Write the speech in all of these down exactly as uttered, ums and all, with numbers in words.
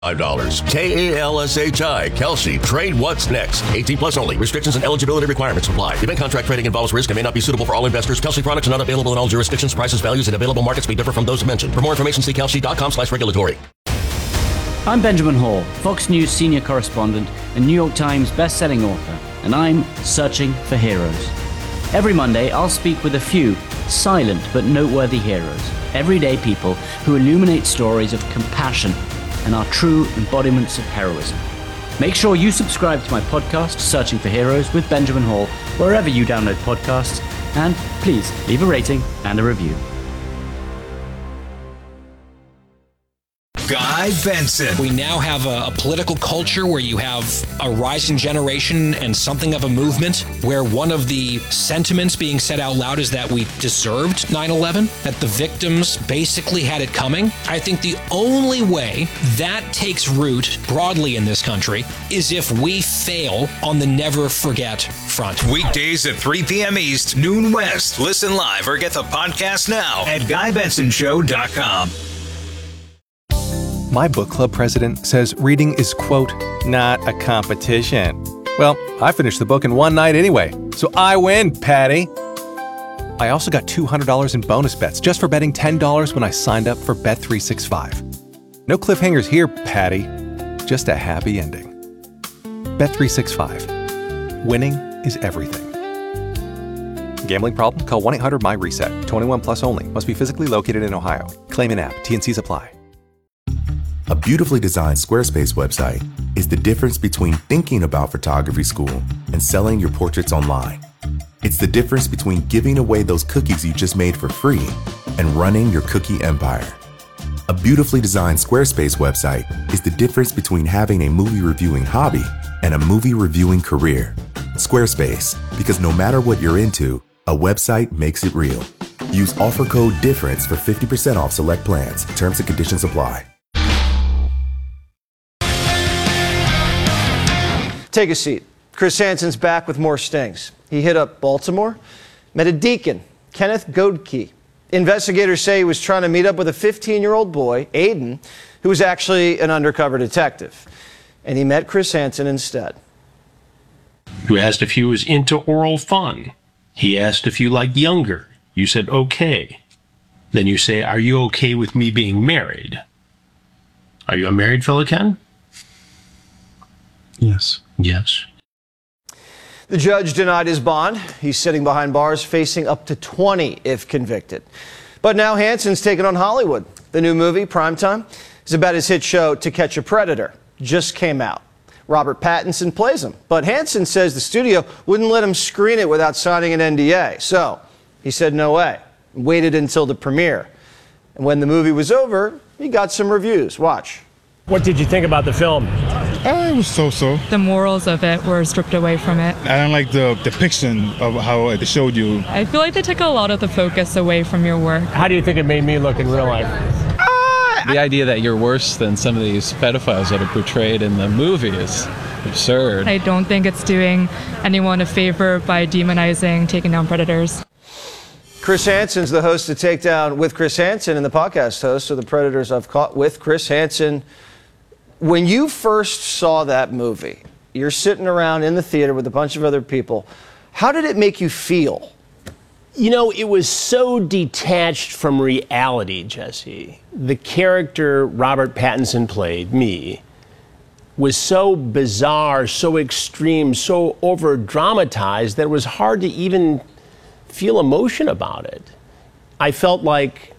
five dollars. K A L S H I, Kelsey. Trade what's next. eighteen plus only. Restrictions and eligibility requirements apply. Event contract trading involves risk and may not be suitable for all investors. Kelsey products are not available in all jurisdictions. Prices, values, and available markets may differ from those mentioned. For more information, see kelsey.com slash regulatory. I'm Benjamin Hall, Fox News senior correspondent and New York Times best-selling author, and I'm searching for heroes. Every Monday, I'll speak with a few silent but noteworthy heroes, everyday people who illuminate stories of compassion and are true embodiments of heroism. Make sure you subscribe to my podcast, Searching for Heroes with Benjamin Hall, wherever you download podcasts, and please leave a rating and a review. Guy Benson. We now have a, a political culture where you have a rising generation and something of a movement where one of the sentiments being said out loud is that we deserved nine eleven, that the victims basically had it coming. I think the only way that takes root broadly in this country is if we fail on the never forget front. Weekdays at three p.m. East, noon West. Listen live or get the podcast now at guy benson show dot com. My book club president says reading is, quote, not a competition. Well, I finished the book in one night anyway, so I win, Patty. I also got two hundred dollars in bonus bets just for betting ten dollars when I signed up for Bet three sixty-five. No cliffhangers here, Patty. Just a happy ending. Bet three sixty-five. Winning is everything. Gambling problem? Call one eight hundred my reset. twenty-one plus only. Must be physically located in Ohio. Claim in app. T N Cs apply. A beautifully designed Squarespace website is the difference between thinking about photography school and selling your portraits online. It's the difference between giving away those cookies you just made for free and running your cookie empire. A beautifully designed Squarespace website is the difference between having a movie reviewing hobby and a movie reviewing career. Squarespace, because no matter what you're into, a website makes it real. Use offer code DIFFERENCE for fifty percent off select plans. Terms and conditions apply. Take a seat. Chris Hansen's back with more stings. He hit up Baltimore, met a deacon, Kenneth Godke. Investigators say he was trying to meet up with a fifteen-year-old boy, Aiden, who was actually an undercover detective. And he met Chris Hansen instead. You asked if he was into oral fun. He asked if you liked younger. You said okay. Then you say, are you okay with me being married? Are you a married fellow, Ken? Yes. Yes. The judge denied his bond. He's sitting behind bars, facing up to twenty if convicted. But now Hansen's taking on Hollywood. The new movie, Primetime, is about his hit show To Catch a Predator. Just came out. Robert Pattinson plays him. But Hansen says the studio wouldn't let him screen it without signing an N D A. So he said no way. Waited until the premiere. And when the movie was over, he got some reviews. Watch. What did you think about the film? Uh, it was so-so. The morals of it were stripped away from it. I don't like the depiction of how it showed you. I feel like they took a lot of the focus away from your work. How do you think it made me look in real life? Uh, the idea that you're worse than some of these pedophiles that are portrayed in the movie is absurd. I don't think it's doing anyone a favor by demonizing taking down predators. Chris Hansen's the host of Takedown with Chris Hansen and the podcast host of The Predators I've Caught with Chris Hansen. When you first saw that movie, you're sitting around in the theater with a bunch of other people. How did it make you feel? You know, it was so detached from reality, Jesse. The character Robert Pattinson played, me, was so bizarre, so extreme, so over-dramatized that it was hard to even feel emotion about it. I felt like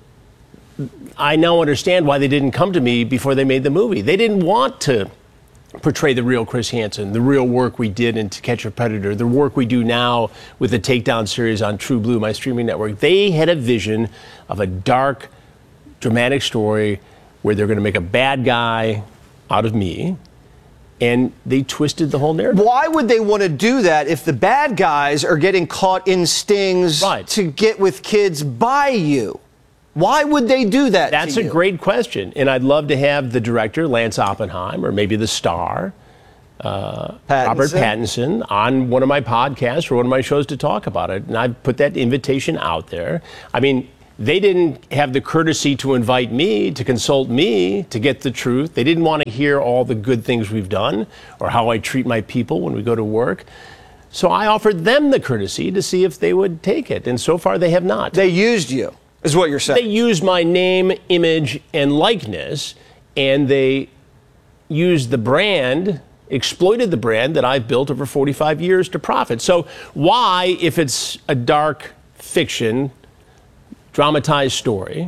I now understand why they didn't come to me before they made the movie. They didn't want to portray the real Chris Hansen, the real work we did in To Catch a Predator, the work we do now with the Takedown series on True Blue, my streaming network. They had a vision of a dark, dramatic story where they're going to make a bad guy out of me, and they twisted the whole narrative. Why would they want to do that if the bad guys are getting caught in stings right. to get with kids by you? Why would they do that? That's a great question. And I'd love to have the director, Lance Oppenheim, or maybe the star, uh, Robert Pattinson, on one of my podcasts or one of my shows to talk about it. And I've put that invitation out there. I mean, They didn't have the courtesy to invite me, to consult me, to get the truth. They didn't want to hear all the good things we've done or how I treat my people when we go to work. So I offered them the courtesy to see if they would take it. And so far, they have not. They used you, is what you're saying. They used my name, image, and likeness, and they used the brand, exploited the brand that I've built over forty-five years to profit. So why, if it's a dark fiction, dramatized story,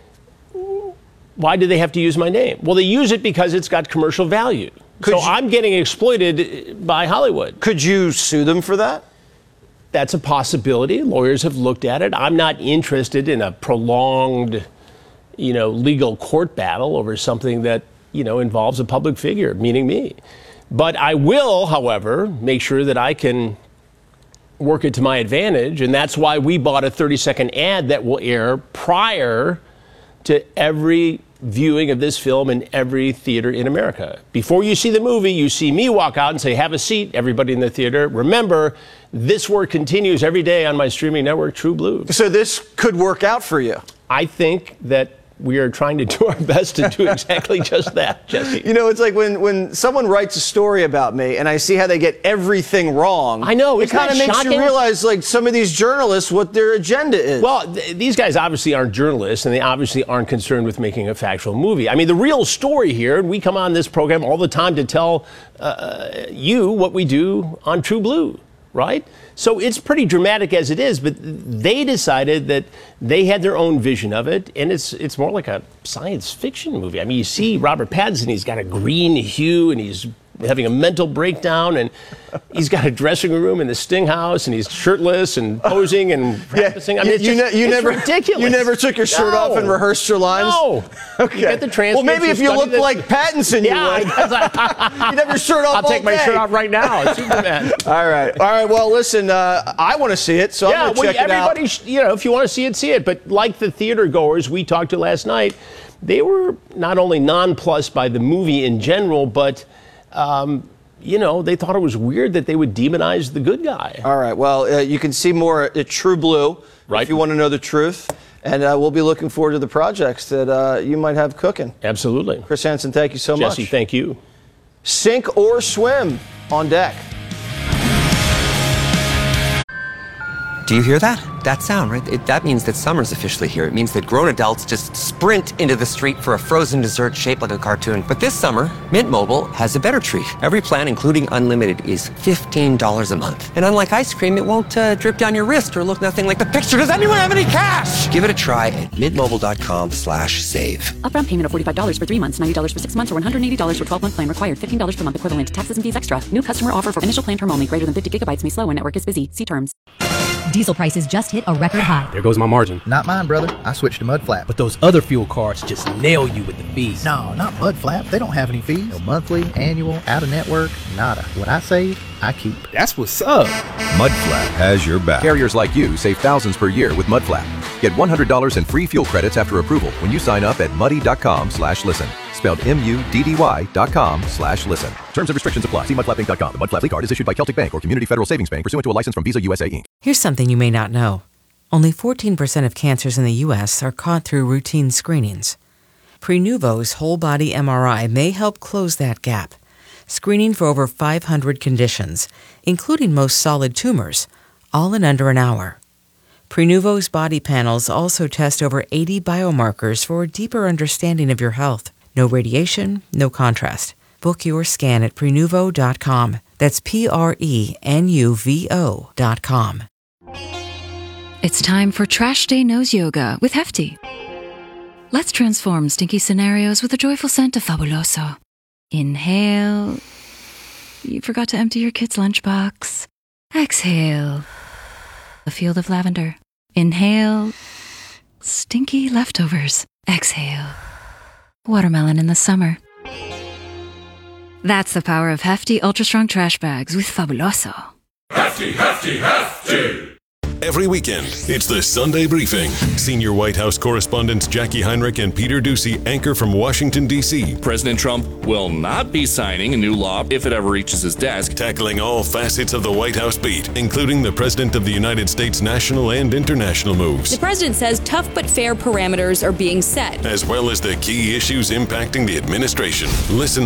why do they have to use my name? Well, they use it because it's got commercial value. Could so you, I'm getting exploited by Hollywood. Could you sue them for that? That's a possibility. Lawyers have looked at it. I'm not interested in a prolonged, you know, legal court battle over something that, you know, involves a public figure, meaning me. But I will, however, make sure that I can work it to my advantage, and that's why we bought a thirty-second ad that will air prior to every viewing of this film in every theater in America. Before you see the movie, you see me walk out and say, have a seat, everybody in the theater. Remember, this work continues every day on my streaming network, True Blue. So this could work out for you? I think that we are trying to do our best to do exactly just that, Jesse. You know, it's like when, when someone writes a story about me and I see how they get everything wrong. I know. It kind of makes shocking? you realize, like, some of these journalists, what their agenda is. Well, th- these guys obviously aren't journalists, and they obviously aren't concerned with making a factual movie. I mean, the real story here, and we come on this program all the time to tell uh, you what we do on True Blue, right? So it's pretty dramatic as it is, but they decided that they had their own vision of it, and it's it's more like a science fiction movie. I mean, you see Robert Pattinson, he's got a green hue, and he's having a mental breakdown, and he's got a dressing room in the Sting house, and he's shirtless and posing and practicing. Yeah, I mean, it's, you, just, ne- you it's never, ridiculous. You never took your shirt no. off and rehearsed your lines? No. Okay. You get the transcripts, well, maybe if you look the... like Pattinson, yeah, you would. You'd have your shirt off I'll all take my day. shirt off right now. Superman. All right. All right. Well, listen, uh, I want to see it, so yeah, I'm going to well, check it out. Everybody, sh- you know, if you want to see it, see it. But like the theater goers we talked to last night, they were not only nonplussed by the movie in general, but um, you know, they thought it was weird that they would demonize the good guy. All right. Well, uh, you can see more at True Blue right. if you want to know the truth. And uh, we'll be looking forward to the projects that uh, you might have cooking. Absolutely. Chris Hansen, thank you so Jesse, much. Jesse, thank you. Sink or swim on deck. Do you hear that? That sound, right? It, that means that summer's officially here. It means that grown adults just sprint into the street for a frozen dessert shaped like a cartoon. But this summer, Mint Mobile has a better treat. Every plan, including unlimited, is fifteen dollars a month. And unlike ice cream, it won't uh, drip down your wrist or look nothing like the picture. Does anyone have any cash? Give it a try at mintmobile.com slash save. Upfront payment of forty-five dollars for three months, ninety dollars for six months, or one hundred eighty dollars for twelve-month plan required. fifteen dollars per month equivalent to taxes and fees extra. New customer offer for initial plan term only. Greater than fifty gigabytes may slow when network is busy. See terms. Diesel prices just hit a record high. There goes my margin. Not mine, brother. I switched to Mudflap. But those other fuel cards just nail you with the fees. No, not Mudflap. They don't have any fees. No monthly, annual, out-of-network, nada. What I save, I keep. That's what's up. Mudflap has your back. Carriers like you save thousands per year with Mudflap. Get one hundred dollars in free fuel credits after approval when you sign up at muddy.com slash listen. Spelled M-U-D-D-Y dot com slash listen. Terms and restrictions apply. See mudflap inc dot com. The Mudflap Lead Card is issued by Celtic Bank or Community Federal Savings Bank pursuant to a license from Visa U S A Incorporated. Here's something you may not know. Only fourteen percent of cancers in the U S are caught through routine screenings. Prenuvo's whole-body M R I may help close that gap, screening for over five hundred conditions, including most solid tumors, all in under an hour. Prenuvo's body panels also test over eighty biomarkers for a deeper understanding of your health. No radiation, no contrast. Book your scan at prenuvo dot com. That's P R E N U V O dot com. It's time for Trash Day Nose Yoga with Hefty. Let's transform stinky scenarios with a joyful scent of Fabuloso. Inhale. You forgot to empty your kid's lunchbox. Exhale. A field of lavender. Inhale. Stinky leftovers. Exhale. Watermelon in the summer. That's the power of Hefty Ultra Strong Trash Bags with Fabuloso. Hefty, hefty, hefty! Every weekend, it's the Sunday Briefing. Senior White House correspondents Jackie Heinrich and Peter Ducey anchor from Washington, D C President Trump will not be signing a new law if it ever reaches his desk. Tackling all facets of the White House beat, including the President of the United States national and international moves. The president says tough but fair parameters are being set, as well as the key issues impacting the administration. Listen